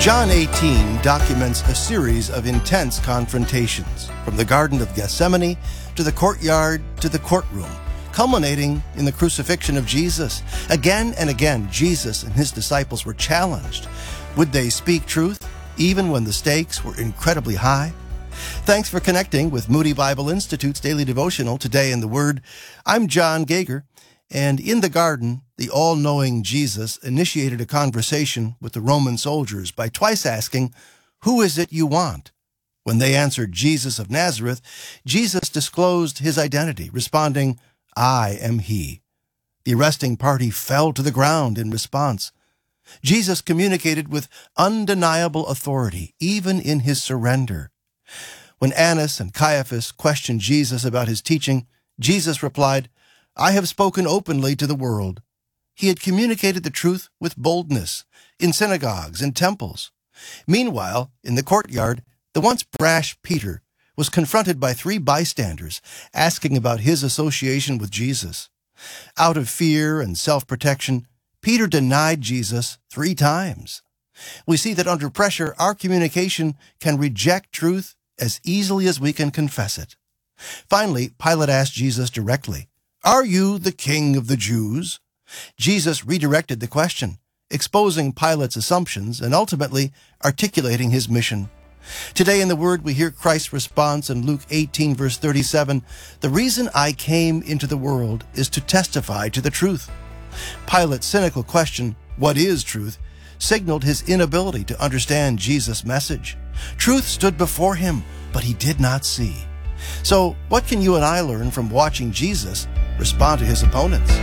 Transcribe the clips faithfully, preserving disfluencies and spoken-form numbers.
John eighteen documents a series of intense confrontations, from the Garden of Gethsemane to the courtyard to the courtroom, culminating in the crucifixion of Jesus. Again and again, Jesus and his disciples were challenged. Would they speak truth, even when the stakes were incredibly high? Thanks for connecting with Moody Bible Institute's Daily Devotional, Today in the Word. I'm John Gager, and in the garden, the all-knowing Jesus initiated a conversation with the Roman soldiers by twice asking, "Who is it you want?" When they answered Jesus of Nazareth, Jesus disclosed his identity, responding, "I am he." The arresting party fell to the ground in response. Jesus communicated with undeniable authority, even in his surrender. When Annas and Caiaphas questioned Jesus about his teaching, Jesus replied, "I have spoken openly to the world." He had communicated the truth with boldness in synagogues and temples. Meanwhile, in the courtyard, the once brash Peter was confronted by three bystanders asking about his association with Jesus. Out of fear and self-protection, Peter denied Jesus three times. We see that under pressure, our communication can reject truth as easily as we can confess it. Finally, Pilate asked Jesus directly, "Are you the king of the Jews?" Jesus redirected the question, exposing Pilate's assumptions and ultimately articulating his mission. Today in the Word, we hear Christ's response in Luke eighteen, verse thirty-seven, "The reason I came into the world is to testify to the truth." Pilate's cynical question, "What is truth?" signaled his inability to understand Jesus' message. Truth stood before him, but he did not see. So, what can you and I learn from watching Jesus respond to his opponents?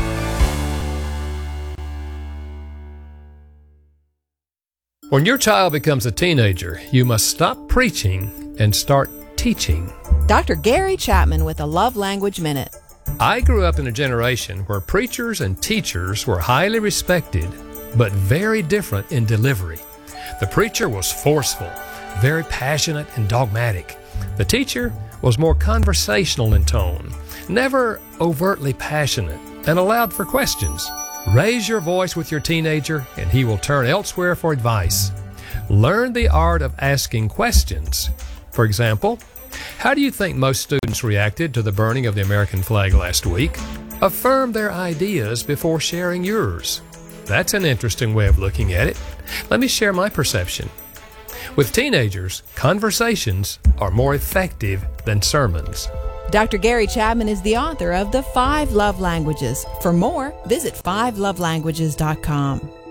When your child becomes a teenager, you must stop preaching and start teaching. Doctor Gary Chapman with a Love Language Minute. I grew up in a generation where preachers and teachers were highly respected, but very different in delivery. The preacher was forceful, very passionate and dogmatic. The teacher was more conversational in tone, never overtly passionate, and allowed for questions. Raise your voice with your teenager, and he will turn elsewhere for advice. Learn the art of asking questions. For example, how do you think most students reacted to the burning of the American flag last week? Affirm their ideas before sharing yours. That's an interesting way of looking at it. Let me share my perception. With teenagers, conversations are more effective than sermons. Doctor Gary Chapman is the author of The Five Love Languages. For more, visit five love languages dot com.